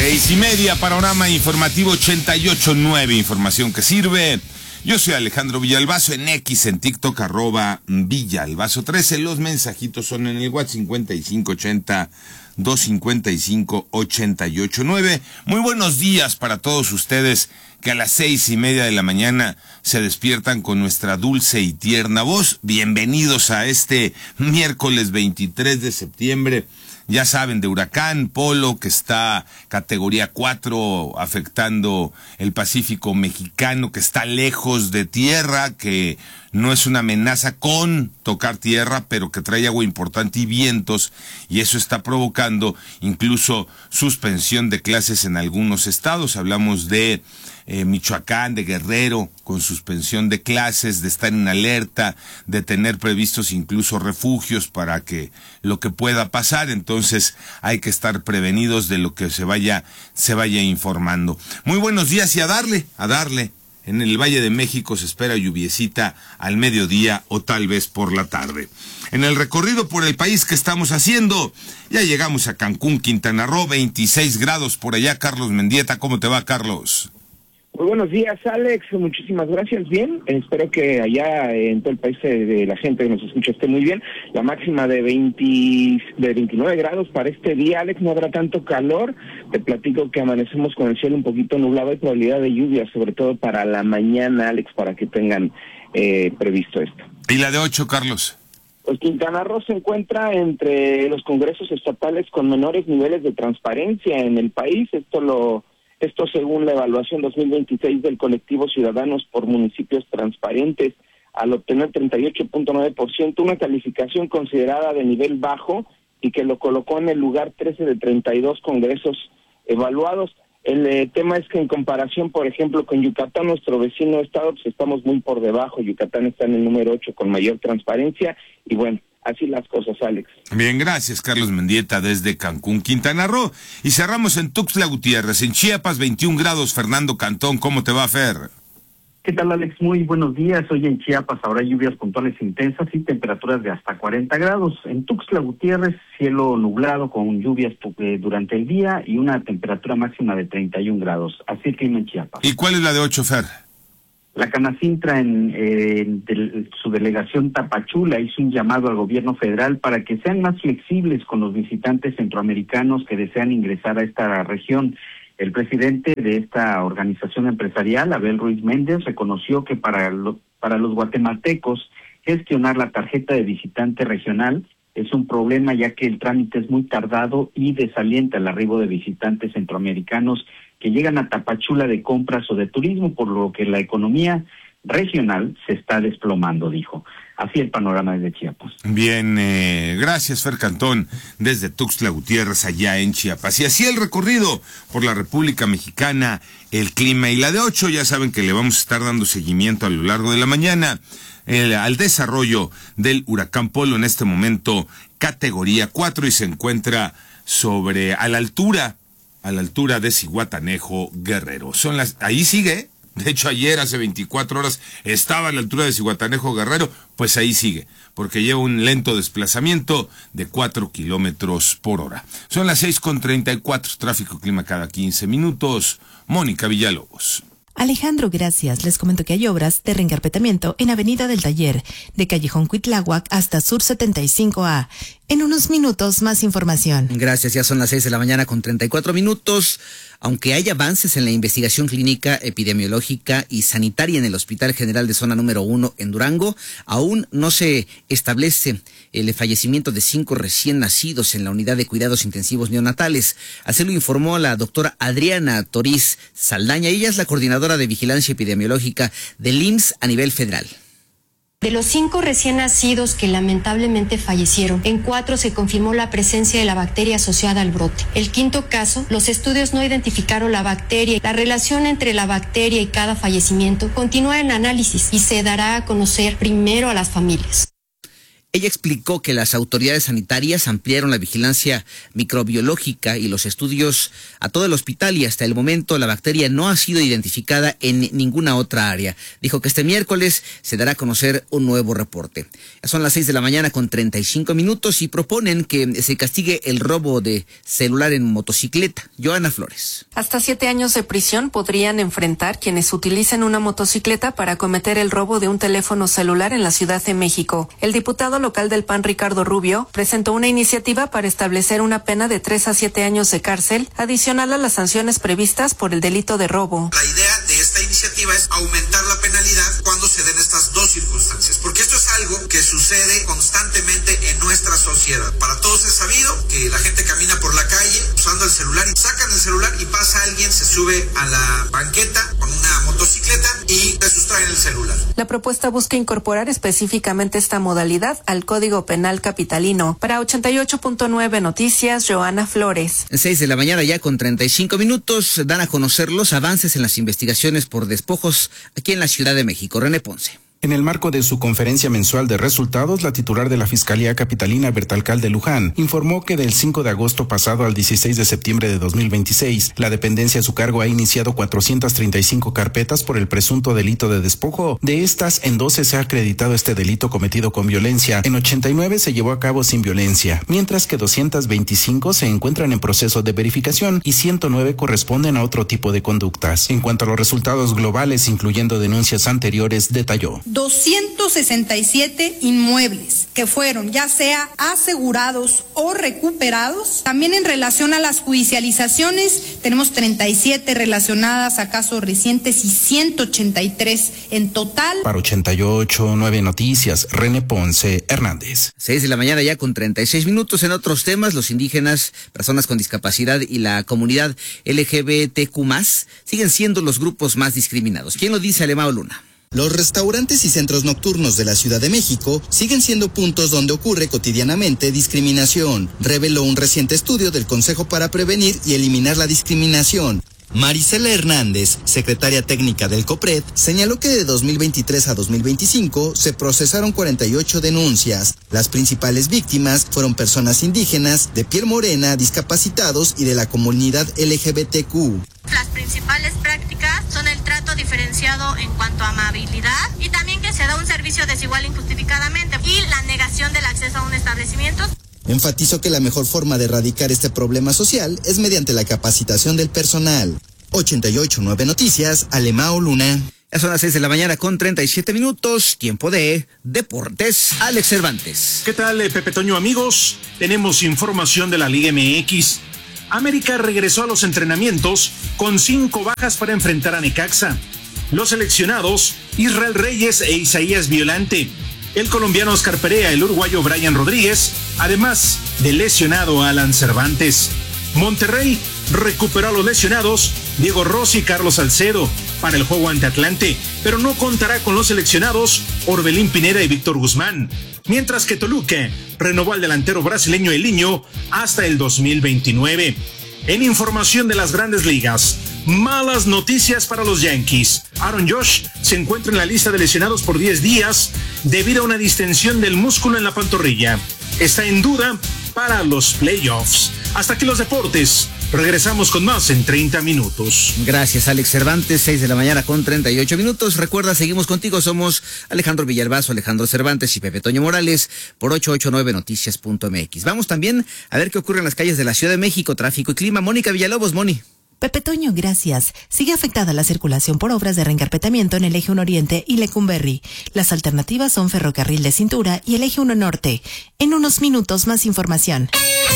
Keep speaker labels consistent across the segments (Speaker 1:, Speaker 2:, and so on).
Speaker 1: 6:30, panorama informativo 88.9, información que sirve. Yo soy Alejandro Villalbazo, en X, en TikTok, @Villalbazo13. Los mensajitos son en el WhatsApp 5580-255-889. Muy buenos días para todos ustedes que a las 6:30 de la mañana se despiertan con nuestra dulce y tierna voz. Bienvenidos a este miércoles 23 de septiembre. Ya saben, de huracán Polo, que está categoría 4, afectando el Pacífico mexicano, que está lejos de tierra, que no es una amenaza con tocar tierra, pero que trae agua importante y vientos, y eso está provocando incluso suspensión de clases en algunos estados. Hablamos de Michoacán, de Guerrero, con suspensión de clases, de estar en alerta, de tener previstos incluso refugios para que lo que pueda pasar. Entonces hay que estar prevenidos de lo que se vaya informando. Muy buenos días y a darle. En el Valle de México se espera lluviecita al mediodía o tal vez por la tarde. En el recorrido por el país que estamos haciendo, ya llegamos a Cancún, Quintana Roo, 26 grados por allá. Carlos Mendieta, ¿cómo te va, Carlos?
Speaker 2: Muy buenos días, Alex, muchísimas gracias. Bien, espero que allá en todo el país de la gente que nos escucha esté muy bien. La máxima de 29 grados para este día, Alex, no habrá tanto calor. Te platico que amanecemos con el cielo un poquito nublado y probabilidad de lluvia, sobre todo para la mañana, Alex, para que tengan previsto esto.
Speaker 1: ¿Y la de 8, Carlos?
Speaker 2: Pues Quintana Roo se encuentra entre los congresos estatales con menores niveles de transparencia en el país. Esto según la evaluación 2026 del colectivo Ciudadanos por Municipios Transparentes, al obtener 38.9%, una calificación considerada de nivel bajo y que lo colocó en el lugar 13 de 32 congresos evaluados. El tema es que en comparación, por ejemplo, con Yucatán, nuestro vecino estado, pues estamos muy por debajo. Yucatán está en el número 8 con mayor transparencia y bueno, así las cosas, Alex.
Speaker 1: Bien, gracias, Carlos Mendieta, desde Cancún, Quintana Roo. Y cerramos en Tuxtla Gutiérrez, en Chiapas, 21 grados, Fernando Cantón. ¿Cómo te va, Fer?
Speaker 3: ¿Qué tal, Alex? Muy buenos días. Hoy en Chiapas habrá lluvias puntuales intensas y temperaturas de hasta 40 grados. En Tuxtla Gutiérrez, cielo nublado con lluvias durante el día y una temperatura máxima de 31 grados. Así el clima en Chiapas.
Speaker 1: ¿Y cuál es la de 8, Fer?
Speaker 3: La Canacintra en su delegación Tapachula hizo un llamado al gobierno federal para que sean más flexibles con los visitantes centroamericanos que desean ingresar a esta región. El presidente de esta organización empresarial, Abel Ruiz Méndez, reconoció que para los guatemaltecos gestionar la tarjeta de visitante regional es un problema, ya que el trámite es muy tardado y desalienta el arribo de visitantes centroamericanos que llegan a Tapachula de compras o de turismo, por lo que la economía regional se está desplomando, dijo. Así el panorama desde Chiapas.
Speaker 1: Bien, gracias, Fer Cantón, desde Tuxtla Gutiérrez, allá en Chiapas. Y así el recorrido por la República Mexicana, el clima. Y la de 8, ya saben que le vamos a estar dando seguimiento a lo largo de la mañana al desarrollo del huracán Polo, en este momento categoría 4, y se encuentra a la altura de Zihuatanejo, Guerrero. Ahí sigue. De hecho, ayer, hace 24 horas, estaba a la altura de Zihuatanejo, Guerrero, pues ahí sigue, porque lleva un lento desplazamiento de 4 kilómetros por hora. Son las 6:34, tráfico clima cada 15 minutos. Mónica Villalobos.
Speaker 4: Alejandro, gracias. Les comento que hay obras de reencarpetamiento en Avenida del Taller, de Callejón Cuitláhuac hasta Sur 75A. En unos minutos, más información.
Speaker 5: Gracias, ya son las 6 de la mañana con 34 minutos. Aunque hay avances en la investigación clínica, epidemiológica y sanitaria en el Hospital General de Zona número 1 en Durango, aún no se establece el fallecimiento de 5 recién nacidos en la unidad de cuidados intensivos neonatales. Así lo informó la doctora Adriana Toriz Saldaña. Ella es la coordinadora de vigilancia epidemiológica del IMSS a nivel federal.
Speaker 6: De los 5 recién nacidos que lamentablemente fallecieron, en 4 se confirmó la presencia de la bacteria asociada al brote. El 5º caso, los estudios no identificaron la bacteria. La relación entre la bacteria y cada fallecimiento continúa en análisis y se dará a conocer primero a las familias.
Speaker 5: Ella explicó que las autoridades sanitarias ampliaron la vigilancia microbiológica y los estudios a todo el hospital y hasta el momento la bacteria no ha sido identificada en ninguna otra área. Dijo que este miércoles se dará a conocer un nuevo reporte. Ya son las 6:35 a.m. y proponen que se castigue el robo de celular en motocicleta. Joana Flores.
Speaker 7: Hasta 7 años de prisión podrían enfrentar quienes utilicen una motocicleta para cometer el robo de un teléfono celular en la Ciudad de México. El diputado local del PAN, Ricardo Rubio, presentó una iniciativa para establecer una pena de 3 a 7 años de cárcel, adicional a las sanciones previstas por el delito de robo.
Speaker 8: La idea de esta iniciativa es aumentar la penalidad cuando se den estas dos circunstancias, porque esto es algo que sucede constantemente en nuestra sociedad. Para todos es sabido que la gente camina por la calle usando el celular y sacan el celular y pasa alguien, se sube a la banqueta con una motocicleta y le sustraen el celular.
Speaker 7: La propuesta busca incorporar específicamente esta modalidad al Código Penal capitalino. Para 88.9 Noticias, Joana Flores.
Speaker 5: 6:35 a.m. dan a conocer los avances en las investigaciones por despojos aquí en la Ciudad de México. René Ponce.
Speaker 9: En el marco de su conferencia mensual de resultados, la titular de la Fiscalía Capitalina, Berta Alcalde Luján, informó que del 5 de agosto pasado al 16 de septiembre de 2026, la dependencia a su cargo ha iniciado 435 carpetas por el presunto delito de despojo. De estas, en 12 se ha acreditado este delito cometido con violencia, en 89 se llevó a cabo sin violencia, mientras que 225 se encuentran en proceso de verificación y 109 corresponden a otro tipo de conductas. En cuanto a los resultados globales, incluyendo denuncias anteriores, detalló.
Speaker 10: 267 inmuebles que fueron ya sea asegurados o recuperados. También en relación a las judicializaciones tenemos 37 relacionadas a casos recientes y 183 en total.
Speaker 9: Para 88.9 Noticias, René Ponce Hernández.
Speaker 5: 6:36 a.m. En otros temas, los indígenas, personas con discapacidad y la comunidad LGBTQ+, siguen siendo los grupos más discriminados. ¿Quién lo dice? Alemão Luna.
Speaker 11: Los restaurantes y centros nocturnos de la Ciudad de México siguen siendo puntos donde ocurre cotidianamente discriminación, reveló un reciente estudio del Consejo para Prevenir y Eliminar la Discriminación. Marisela Hernández, secretaria técnica del COPRED, señaló que de 2023 a 2025 se procesaron 48 denuncias. Las principales víctimas fueron personas indígenas, de piel morena, discapacitados y de la comunidad LGBTQ.
Speaker 12: Las principales prácticas son el trato diferenciado en cuanto a amabilidad y también que se da un servicio desigual injustificadamente y la negación del acceso a un establecimiento.
Speaker 11: Enfatizó que la mejor forma de erradicar este problema social es mediante la capacitación del personal. 88.9 Noticias, Alemão Luna.
Speaker 5: Ya son las 6:37 a.m, tiempo de Deportes. Alex Cervantes.
Speaker 13: ¿Qué tal, Pepe Toño, amigos? Tenemos información de la Liga MX. América regresó a los entrenamientos con 5 bajas para enfrentar a Necaxa. Los seleccionados, Israel Reyes e Isaías Violante, el colombiano Oscar Perea, el uruguayo Brian Rodríguez, además del lesionado Alan Cervantes. Monterrey recuperó a los lesionados Diego Rossi y Carlos Salcedo para el juego ante Atlante, pero no contará con los seleccionados Orbelín Pineda y Víctor Guzmán, mientras que Toluca renovó al delantero brasileño Elinho hasta el 2029. En información de las Grandes Ligas, malas noticias para los Yankees. Aaron Josh se encuentra en la lista de lesionados por 10 días debido a una distensión del músculo en la pantorrilla. Está en duda para los playoffs. Hasta aquí los deportes. Regresamos con más en 30 minutos.
Speaker 5: Gracias, Alex Cervantes. 6:38 a.m. Recuerda, seguimos contigo. Somos Alejandro Villalbazo, Alejandro Cervantes y Pepe Toño Morales por 889noticias.mx. Vamos también a ver qué ocurre en las calles de la Ciudad de México, tráfico y clima. Mónica Villalobos, Moni.
Speaker 4: Pepe Toño, gracias. Sigue afectada la circulación por obras de reencarpetamiento en el Eje 1 Oriente y Lecumberri. Las alternativas son Ferrocarril de Cintura y el Eje 1 Norte. En unos minutos, más información.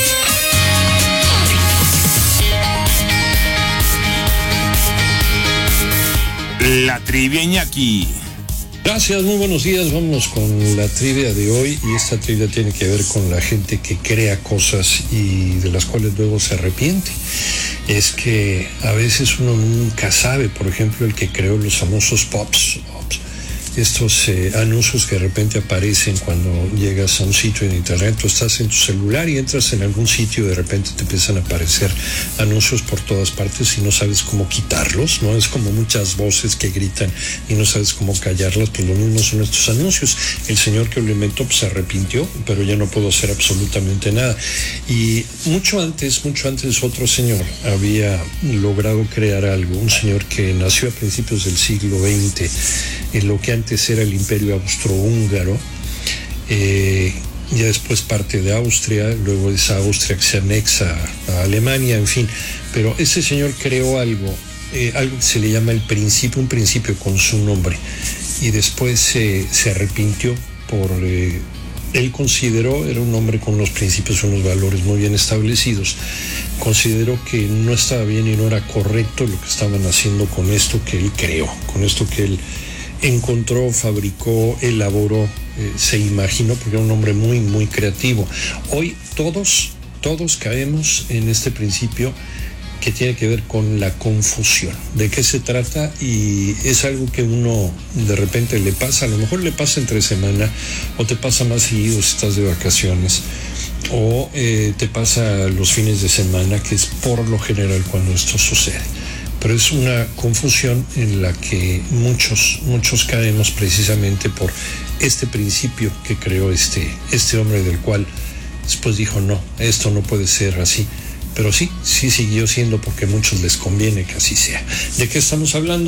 Speaker 1: La trivia, Iñaki.
Speaker 14: Gracias, muy buenos días. Vámonos con la trivia de hoy, y esta trivia tiene que ver con la gente que crea cosas y de las cuales luego se arrepiente. Es que a veces uno nunca sabe, por ejemplo, el que creó los famosos pops, estos anuncios que de repente aparecen cuando llegas a un sitio en internet, tú estás en tu celular y entras en algún sitio y de repente te empiezan a aparecer anuncios por todas partes y no sabes cómo quitarlos, ¿no? Es como muchas voces que gritan y no sabes cómo callarlas, pues lo mismo son estos anuncios. El señor que lo inventó pues se arrepintió, pero ya no pudo hacer absolutamente nada. Y mucho antes otro señor había logrado crear algo, un señor que nació a principios del siglo XX, en lo que antes era el Imperio Austrohúngaro, ya después parte de Austria, luego esa Austria que se anexa a Alemania, en fin. Pero ese señor creó algo que se le llama el principio, un principio con su nombre, y después se arrepintió por... él consideró, era un hombre con unos principios, unos valores muy bien establecidos, consideró que no estaba bien y no era correcto lo que estaban haciendo con esto que él creó, con esto que él encontró, fabricó, elaboró, se imaginó, porque era un hombre muy, muy creativo. Hoy todos caemos en este principio que tiene que ver con la confusión. ¿De qué se trata? Y es algo que uno de repente le pasa, a lo mejor le pasa entre semana, o te pasa más seguido si estás de vacaciones, o te pasa los fines de semana, que es por lo general cuando esto sucede. Pero es una confusión en la que muchos caemos precisamente por este principio que creó este hombre, del cual después dijo, no, esto no puede ser así. Pero sí siguió siendo, porque a muchos les conviene que así sea. ¿De qué estamos hablando?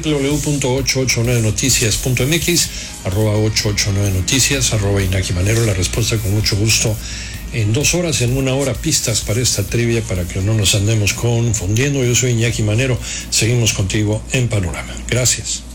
Speaker 14: www.889noticias.mx, @889noticias, @Iñaki Manero. La respuesta con mucho gusto en 2 horas, en 1 hora, pistas para esta trivia, para que no nos andemos confundiendo. Yo soy Iñaki Manero. Seguimos contigo en Panorama. Gracias.